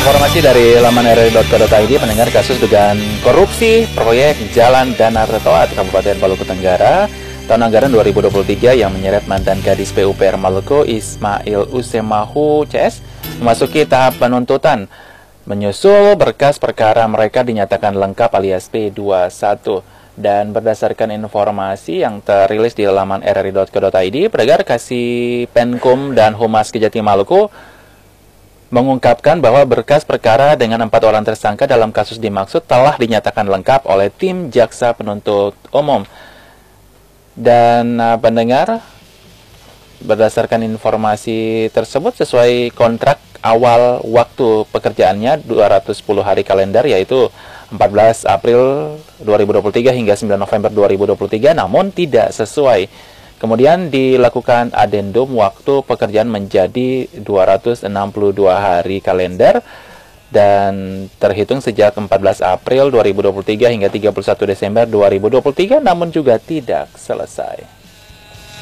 Informasi dari laman rri.co.id, pendengar kasus dugaan korupsi proyek Jalan Dana Retoat Kabupaten Maluku Tenggara tahun anggaran 2023 yang menyeret mantan Kadis PUPR Maluku Ismail Usemahu CS memasuki tahap penuntutan. Menyusul berkas perkara mereka dinyatakan lengkap alias P21. Dan berdasarkan informasi yang terilis di laman rri.co.id, pendengar Kasih Penkum dan Humas Kejati Maluku mengungkapkan bahwa berkas perkara dengan 4 orang tersangka dalam kasus dimaksud telah dinyatakan lengkap oleh tim Jaksa Penuntut Umum. Dan pendengar, berdasarkan informasi tersebut sesuai kontrak awal waktu pekerjaannya 210 hari kalender, yaitu 14 April 2023 hingga 9 November 2023, namun tidak sesuai. Kemudian dilakukan adendum waktu pekerjaan menjadi 262 hari kalender dan terhitung sejak 14 April 2023 hingga 31 Desember 2023, namun juga tidak selesai.